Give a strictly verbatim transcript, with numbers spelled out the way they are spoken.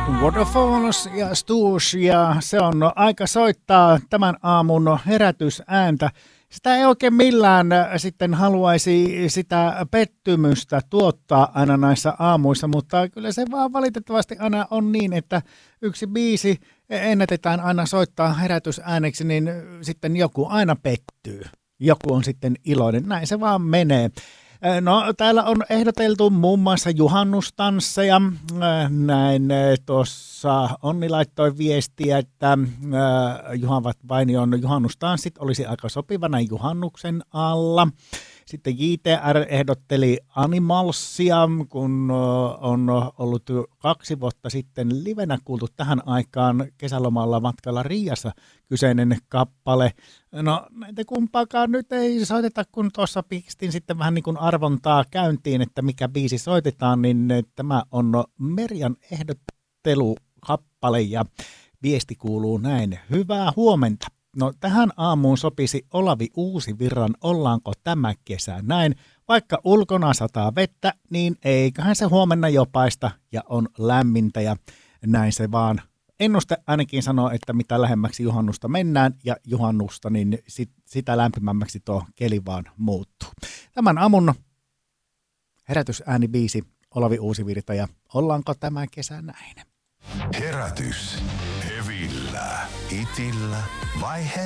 Waterfalls ja Stooge, ja se on aika soittaa tämän aamun herätysääntä. Sitä ei oikein millään sitten haluaisi sitä pettymystä tuottaa aina näissä aamuissa, mutta kyllä se vaan valitettavasti aina on niin, että yksi biisi ennätetään aina soittaa herätysääneksi, niin sitten joku aina pettyy. Joku on sitten iloinen. Näin se vaan menee. No, täällä on ehdoteltu muun muassa juhannustansseja. Näin tuossa Onni laittoi viestiä, että Juhan Vainion juhannustanssit olisi aika sopivana juhannuksen alla. Sitten J T R ehdotteli Animalsia, kun on ollut kaksi vuotta sitten livenä kuultu tähän aikaan kesälomalla matkalla Riassa kyseinen kappale. No näitä kumpaakaan nyt ei soiteta, kun tuossa pistin sitten vähän niin kuin arvontaa käyntiin, että mikä biisi soitetaan, niin tämä on Merjan ehdottelukappale ja viesti kuuluu näin. Hyvää huomenta. No tähän aamuun sopisi Olavi Uusivirran Ollaanko tämä kesä näin. Vaikka ulkona sataa vettä, niin eiköhän se huomenna jo paista ja on lämmintä ja näin se vaan. Ennuste ainakin sanoo, että mitä lähemmäksi juhannusta mennään ja juhannusta, niin sit, sitä lämpimämmäksi tuo keli vaan muuttuu. Tämän aamun herätysäänibiisi Olavi Uusivirta ja Ollaanko tämä kesä näin. Herätys. Hevillä, Itillä vai